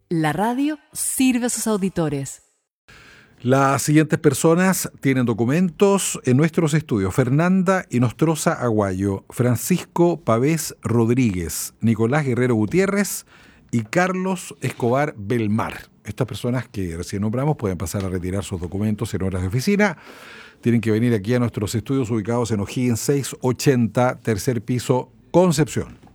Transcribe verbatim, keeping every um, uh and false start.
La radio sirve a sus auditores. Las siguientes personas tienen documentos en nuestros estudios: Fernanda Inostroza Aguayo, Francisco Pavés Rodríguez, Nicolás Guerrero Gutiérrez y Carlos Escobar Belmar. Estas personas que recién nombramos pueden pasar a retirar sus documentos en horas de oficina. Tienen que venir aquí a nuestros estudios ubicados en O'Higgins seiscientos ochenta, tercer piso, Concepción.